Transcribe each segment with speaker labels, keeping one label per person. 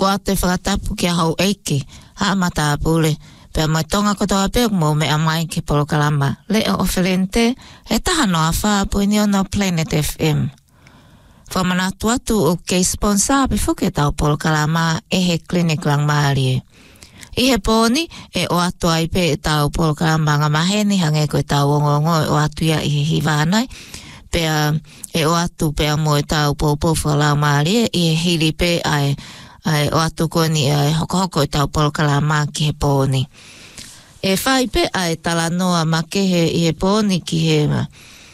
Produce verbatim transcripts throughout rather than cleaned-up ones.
Speaker 1: ko te whakatapu ki a hau eike, ha mata apule, pe mai tonga kotoa pe mo me amai ki Polokalama. Le o oferente, he taha noa wha po ni ono Planet F M. Whamanatu atu o kei sponsor pe whuke tau Polokalama e he clinic lang maarie. I he pōni, e o atu ai pe e tau Polokalama ngā maheni, hange koe tau ongongo e o atu ia i he hiwanai. Pea e o atu pea mo e tau pōpō whalau maarie, i he hiri pe ai, ai o atu koni ai hoko hoko e tau Polokalama ki he pōni. E whai pe ai tala noa makehe i he pōni ki he ma.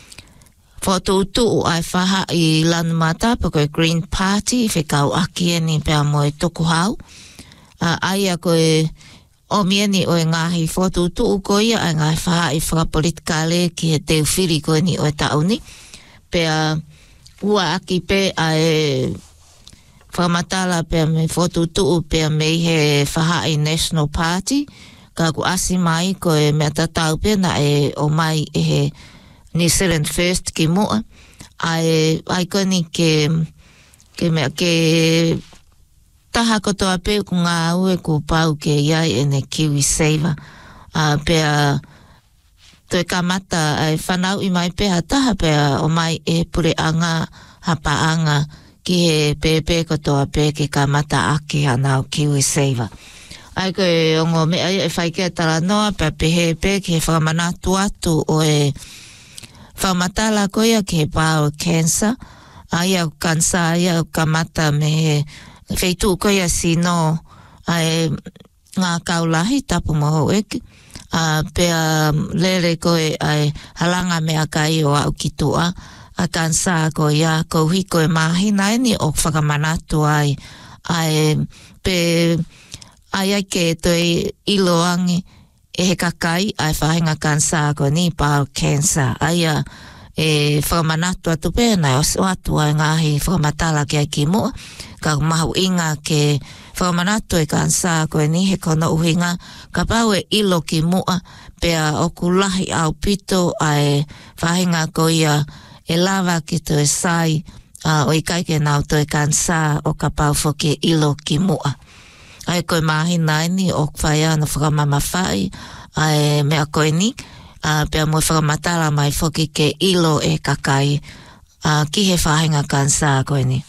Speaker 1: Foto utu ai whaha i lanu mata pa koe Green Party, whekau aki e ni pea mo e toku hau. Uh, aia koe o mieni o e ngahi foto utu uko ia ai ngai whaha i whakapolitikale ki he teu whiri koe ni o e tauni. Pea ua aki pe a e whamatala pea me foto utu pea me he whaha i National Party. Ka ku asi mai koe mea tatau pea na e o mai e he New Zealand First ki mua. Ai, ai koni ke, ke mea ke taha kotoa pe ku ngā ue ku pau ke iai e ne Kiwi Saver. Uh, pea toi kamata ai whanau i mai pea taha pea o mai e pure anga hapa anga ki he pepe kotoa pe ke kamata ake ana o Kiwi Saver. Ai koe ongo mea e whaikea tala noa pea pehe pe ki he whakamanatu atu o e whamatala koia ki he pāo cancer. Ai au kansa ai au kamata me he feitu koia sino ai ngā kaulahi tapu moho eke. Uh, pea lere koe ai halanga mea kai o au kitua. A kansa koia kouhi koe mahina eni o whakamanatu ai. Ai pe ai ai ke toi iloangi e he kakai ai whahinga kansa koe ni pāo cancer. Ai a e whakamanatu atu pēnei o atu ai ngahi whakamatala ki ai ki mua. Ka mahu inga ke whakamanatu e kansa koe ni he kono uhinga. Ka pau e ilo ki mua pea o kulahi au pito ai whahinga ko ia e lava ki to e sai uh, o i kaike nau to e kansa o ka pau whoke ilo ki mua. Ai koe mahina ni o whaia no whakamama whai ai mea koe ni. Uh, pea mo whakamatala mai whoki ke ilo e kakai uh, ki he whahinga kansa koe ni.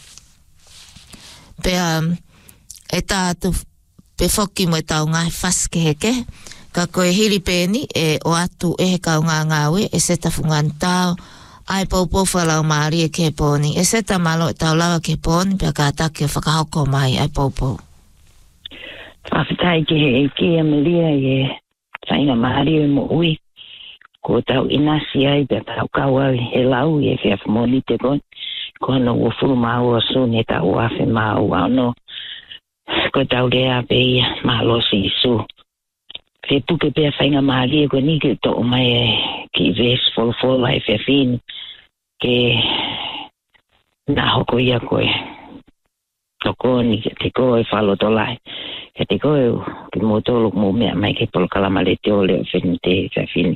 Speaker 1: Pea e tātu pe whoki mo e tau ngai whaske heke. Ka koe hiri pēni e o atu e he kau ngā ngāwe e seta whungan tau ai pōpō whalau maari e ke pōni. E seta malo e tau lawa ke pōni pea ka atake o whakahoko mai ai pōpō.
Speaker 2: Whawhitai ki he e kia maria e whainga maari e mo ui. Ko tau inasi ai pia tau kaua he lau e whia whamoni te koe. Ko ano ua furu mau a su ne tau awhi mau ano. Ko tau rea pe ia mahalosi i su. Whe puke pia whainga maari e koe ni ke to o mai e ki ves folo folo ai whia whini. Ke nā hoko ia koe. Toko ni te koe whalo tolai. Ke te koe ki mo tolu mo mea mai ke Polokalama le te ole o whini te whia whini.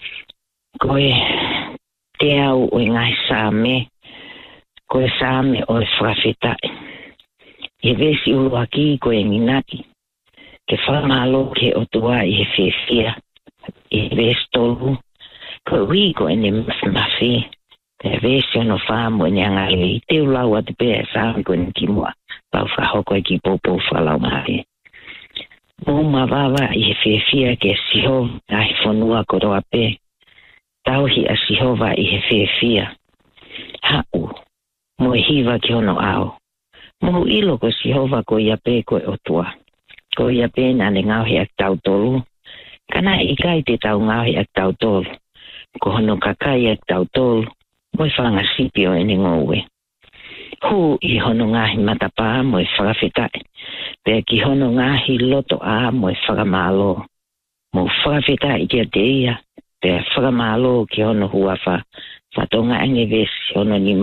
Speaker 2: Koe te au o ngai sāme, koe sāme o e whawhitai. E vesi ulu aki koe nginati, ke whamalo ke o tua i he whiwhia, e vesi tolu, koe hui koe ne mawhi, e vesi ono whāmu e niangare, i te ulau atu pēr sāme koe ni ki mua, pau whahoko e ki pōpō whalau mahi. Mō mawawa i he whiwhia ke siho, ai whanua koroa pē. Tauhi a Sihova i he whiwhia. Hau, mo e hiwa ki ono ao. Mo ilo ko Sihova ko ia pē koe o tua. Ko ia pē nane ngauhi ak tau tolu. Kana i kai te tau ngauhi ak tau tolu. Ko hono kakai ak tau tolu. Mo e whanga sipio e ni ngowe. Hu i hono ngahi matapā mo e whakawhitai. Pea ki hono ngahi loto a mo e whakamalo. Mo whakawhitai kia te ia. Pea whakamalo ki hono huafa, whatonga ange vesi hono ni